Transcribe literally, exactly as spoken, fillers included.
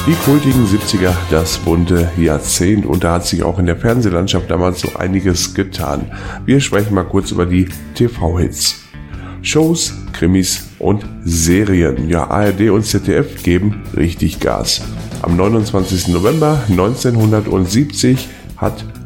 Die kultigen siebziger, das bunte Jahrzehnt, und da hat sich auch in der Fernsehlandschaft damals so einiges getan. Wir sprechen mal kurz über die T V-Hits. Shows, Krimis und Serien. Ja, A R D und Z D F geben richtig Gas. Am neunundzwanzigsten November neunzehnhundertsiebzig hat